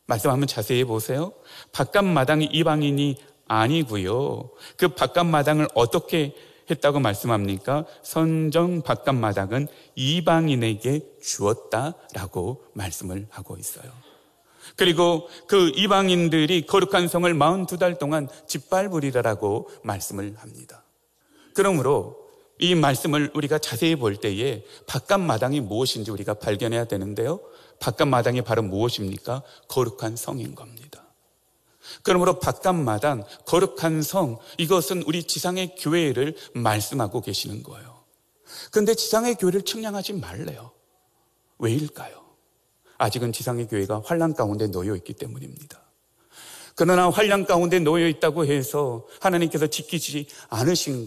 말씀 한번 자세히 보세요. 바깥 마당이 이방인이 아니고요. 그 바깥 마당을 어떻게 했다고 말씀합니까? 선정 바깥 마당은 이방인에게 주었다라고 말씀을 하고 있어요. 그리고 그 이방인들이 거룩한 성을 42달 동안 짓밟으리라라고 말씀을 합니다. 그러므로 이 말씀을 우리가 자세히 볼 때에 바깥 마당이 무엇인지 우리가 발견해야 되는데요. 바깥 마당이 바로 무엇입니까? 거룩한 성인 겁니다. 그러므로 바깥 마당, 거룩한 성, 이것은 우리 지상의 교회를 말씀하고 계시는 거예요. 그런데 지상의 교회를 측량하지 말래요. 왜일까요? 아직은 지상의 교회가 환난 가운데 놓여 있기 때문입니다. 그러나 환난 가운데 놓여 있다고 해서 하나님께서 지키지 않으신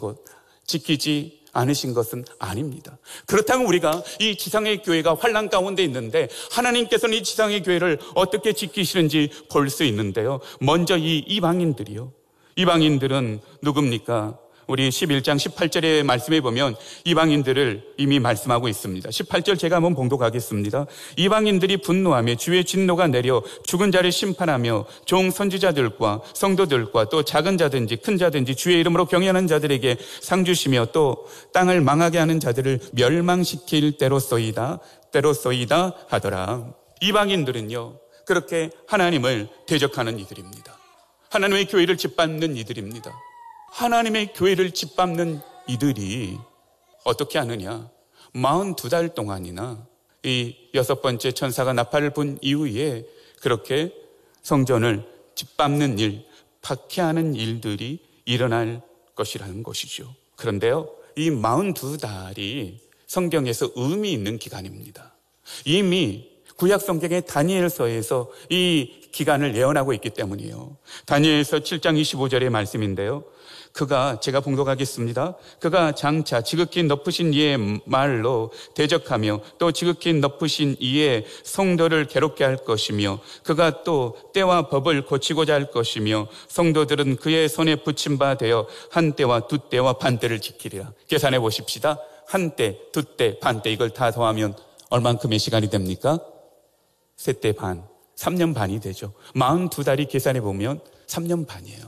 것은 아닙니다. 그렇다면 우리가 이 지상의 교회가 환난 가운데 있는데 하나님께서는 이 지상의 교회를 어떻게 지키시는지 볼 수 있는데요. 먼저 이 이방인들이요. 이방인들은 누굽니까? 우리 11장 18절의 말씀에 보면 이방인들을 이미 말씀하고 있습니다. 18절 제가 한번 봉독하겠습니다. 이방인들이 분노하며 주의 진노가 내려 죽은 자를 심판하며 종 선지자들과 성도들과 또 작은 자든지 큰 자든지 주의 이름으로 경외하는 자들에게 상 주시며 또 땅을 망하게 하는 자들을 멸망시킬 때로소이다 하더라. 이방인들은요, 그렇게 하나님을 대적하는 이들입니다. 하나님의 교회를 짓밟는 이들입니다. 하나님의 교회를 짓밟는 이들이 어떻게 하느냐? 42달 동안이나 이 6번째 천사가 나팔을 분 이후에 그렇게 성전을 짓밟는 일, 박해하는 일들이 일어날 것이라는 것이죠. 그런데요, 이 42달이 성경에서 의미 있는 기간입니다. 이미 구약 성경의 다니엘서에서 이 기간을 예언하고 있기 때문이에요. 다니엘서 7장 25절의 말씀인데요. 제가 봉독하겠습니다. 그가 장차 지극히 높으신 이의 말로 대적하며 또 지극히 높으신 이의 성도를 괴롭게 할 것이며 그가 또 때와 법을 고치고자 할 것이며 성도들은 그의 손에 붙임 바 되어 한 때와 두 때와 반 때를 지키리라. 계산해 보십시다. 한 때, 두 때, 반 때 이걸 다 더하면 얼만큼의 시간이 됩니까? 3때 반, 3년 반이 되죠. 42달이 계산해 보면 3년 반이에요.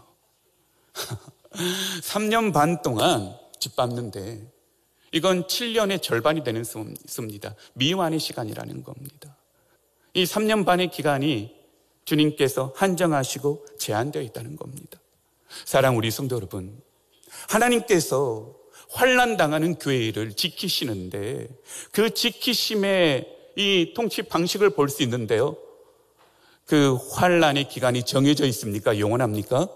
3년 반 동안 짓밟는데 이건 7년의 절반이 되는 습니다. 미완의 시간이라는 겁니다. 이 3년 반의 기간이 주님께서 한정하시고 제한되어 있다는 겁니다. 사랑 우리 성도 여러분, 하나님께서 환난당하는 교회를 지키시는데 그 지키심의 이 통치 방식을 볼 수 있는데요. 그 환난의 기간이 정해져 있습니까? 영원합니까?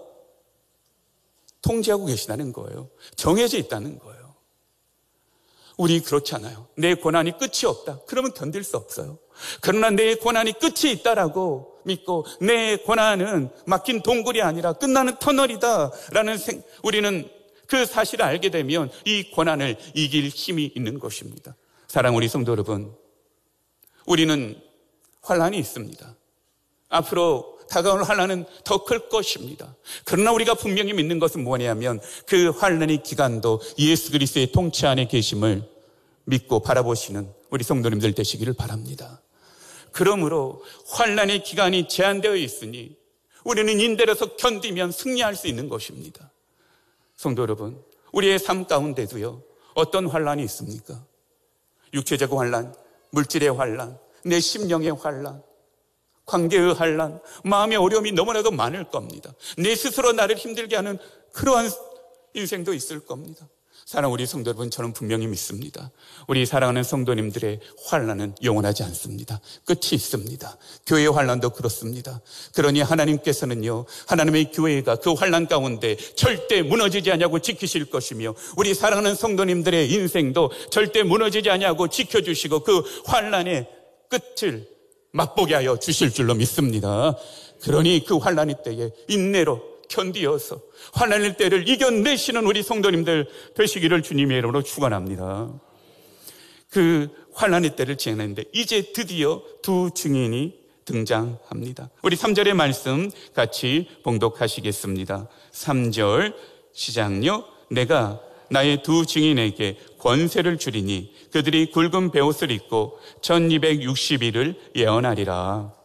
통제하고 계시다는 거예요. 정해져 있다는 거예요. 우리 그렇지 않아요. 내 고난이 끝이 없다. 그러면 견딜 수 없어요. 그러나 내 고난이 끝이 있다라고 믿고 내 고난은 막힌 동굴이 아니라 끝나는 터널이다 라는 우리는 그 사실을 알게 되면 이 고난을 이길 힘이 있는 것입니다. 사랑 우리 성도 여러분, 우리는 환난이 있습니다. 앞으로 다가올 환난은 더 클 것입니다. 그러나 우리가 분명히 믿는 것은 뭐냐면 그 환난의 기간도 예수 그리스도의 통치 안에 계심을 믿고 바라보시는 우리 성도님들 되시기를 바랍니다. 그러므로 환난의 기간이 제한되어 있으니 우리는 인내로서 견디면 승리할 수 있는 것입니다. 성도 여러분, 우리의 삶 가운데도요, 어떤 환난이 있습니까? 육체적 환난, 물질의 환난, 내 심령의 환난, 관계의 환난, 마음의 어려움이 너무나도 많을 겁니다. 내 스스로 나를 힘들게 하는 그러한 인생도 있을 겁니다. 사랑 우리 성도 여러분, 저는 분명히 믿습니다. 우리 사랑하는 성도님들의 환난은 영원하지 않습니다. 끝이 있습니다. 교회의 환난도 그렇습니다. 그러니 하나님께서는요, 하나님의 교회가 그 환난 가운데 절대 무너지지 않냐고 지키실 것이며 우리 사랑하는 성도님들의 인생도 절대 무너지지 않냐고 지켜주시고 그 환난의 끝을 맛보게 하여 주실 줄로 믿습니다. 그러니 그 환난의 때에 인내로 견디어서 환난의 때를 이겨내시는 우리 성도님들 되시기를 주님의 이름으로 축원합니다. 그 환난의 때를 지내는데 이제 드디어 두 증인이 등장합니다. 우리 3절의 말씀 같이 봉독하시겠습니다. 3절 시작요. 내가 나의 두 증인에게 권세를 주리니 그들이 굵은 베옷을 입고 1260일을 예언하리라.